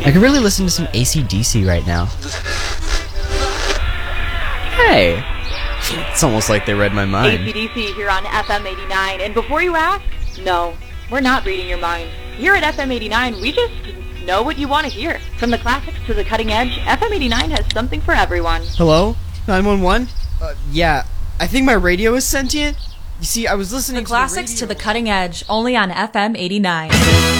I could really listen to some AC/DC right now. Hey! It's almost like they read my mind. AC/DC here on FM 89. And before you ask, no, we're not reading your mind. Here at FM 89, we just know what you want to hear. From the classics to the cutting edge, FM 89 has something for everyone. Hello? 911? Yeah, I think my radio is sentient. You see, I was listening The classics to the cutting edge, only on FM 89.